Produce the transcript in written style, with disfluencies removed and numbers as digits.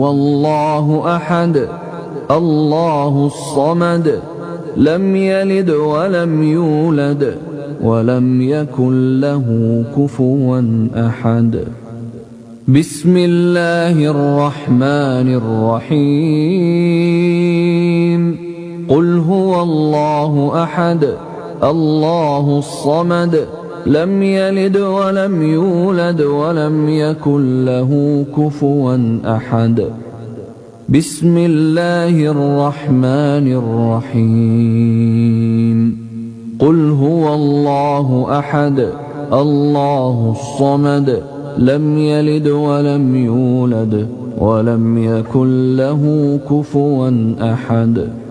والله أحد الله الصمد لم يلد ولم يولد ولم يكن له كفوا أحد. بسم الله الرحمن الرحيم. قل هو الله أحد الله الصمد لم يلد ولم يولد ولم يكن له كفوا أحد. بسم الله الرحمن الرحيم. قل هو الله أحد الله الصمد لم يلد ولم يولد ولم يكن له كفوا أحد.